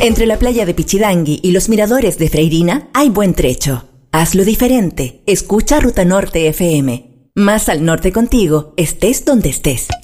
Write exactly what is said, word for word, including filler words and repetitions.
Entre la playa de Pichidangui y los miradores de Freirina hay buen trecho. Hazlo diferente. Escucha Ruta Norte F M. Más al norte contigo, estés donde estés.